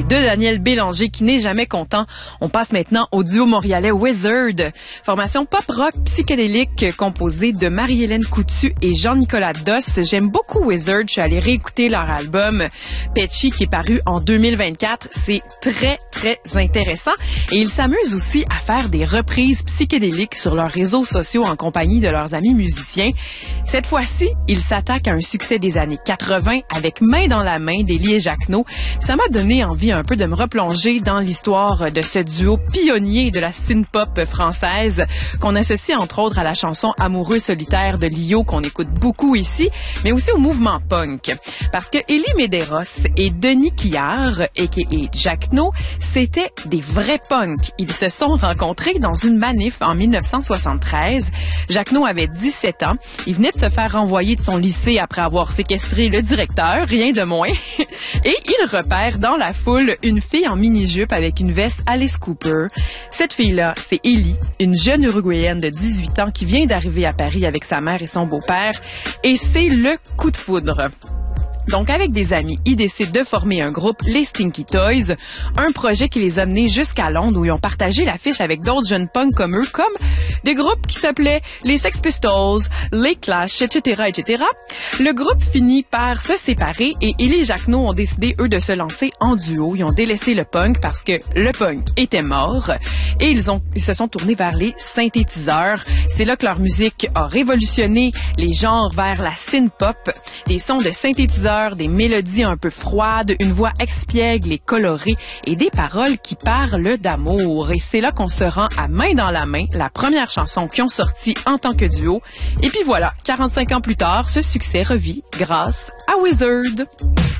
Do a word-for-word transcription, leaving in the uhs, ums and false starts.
de Daniel Bélanger qui n'est jamais content. On passe maintenant au duo montréalais Wizard, formation pop-rock psychédélique composée de Marie-Hélène Coutu et Jean-Nicolas Doss. J'aime beaucoup Wizard. Je suis allée réécouter leur album Petchy qui est paru en deux mille vingt-quatre. C'est très, très intéressant. Et ils s'amusent aussi à faire des reprises psychédéliques sur leurs réseaux sociaux en compagnie de leurs amis musiciens. Cette fois-ci, ils s'attaquent à un succès des années quatre-vingts avec Main dans la main d'Élie et Jacquenot. Ça m'a donné envie un peu de me replonger dans l'histoire de ce duo pionnier de la synth-pop française qu'on associe entre autres à la chanson Amoureux solitaire de Lio qu'on écoute beaucoup ici, mais aussi au mouvement punk. Parce que Élie Medeiros et Denis Quillard, aka Jacquenot, c'était des vrais punks. Ils se sont rencontrés dans une manif en mille neuf cent soixante-treize. Jacquenot avait dix-sept ans. Il venait de se faire renvoyer de son lycée après avoir séquestré le directeur, rien de moins. Et il repère dans la foule une fille en mini-jupe avec une veste Alice Cooper. Cette fille-là, c'est Ellie, une jeune Uruguayenne de dix-huit ans qui vient d'arriver à Paris avec sa mère et son beau-père. Et c'est le coup de foudre. Donc, avec des amis, ils décident de former un groupe, les Stinky Toys, un projet qui les a menés jusqu'à Londres où ils ont partagé l'affiche avec d'autres jeunes punks comme eux, comme des groupes qui s'appelaient les Sex Pistols, les Clash, et cetera, et cetera. Le groupe finit par se séparer et Élie et Jacquenot ont décidé, eux, de se lancer en duo. Ils ont délaissé le punk parce que le punk était mort et ils ont, ils se sont tournés vers les synthétiseurs. C'est là que leur musique a révolutionné les genres vers la synth-pop, des sons de synthétiseurs, des mélodies un peu froides, une voix expiègle et colorée et des paroles qui parlent d'amour. Et c'est là qu'on se rend à Main dans la main, la première chanson qu'ils ont sortie en tant que duo. Et puis voilà, quarante-cinq ans plus tard, ce succès revit grâce à Wizard.